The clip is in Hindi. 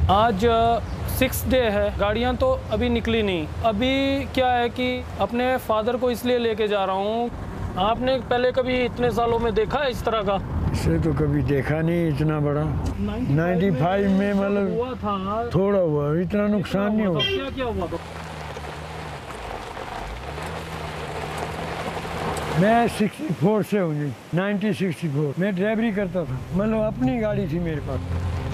आज 6 डे है, गाड़ियाँ तो अभी निकली नहीं। अभी क्या है कि अपने फादर को इसलिए लेके जा रहा हूँ। आपने पहले कभी इतने सालों में देखा है इस तरह का? इसे तो कभी देखा नहीं इतना बड़ा। 95 में मतलब हुआ था, थोड़ा हुआ, इतना नुकसान नहीं हुआ। क्या क्या हुआ था? मैं 64 से हूँ जी, 1964 मैं ड्राइवरी करता था, मतलब अपनी गाड़ी थी मेरे पास।